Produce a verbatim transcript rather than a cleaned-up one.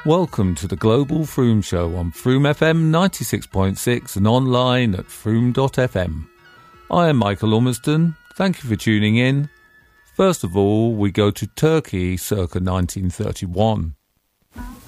Welcome to the Global Froome Show on Froome F M ninety-six point six and online at froome dot f m. I am Michael Ormiston. Thank you for tuning in. First of all, we go to Turkey circa nineteen thirty-one.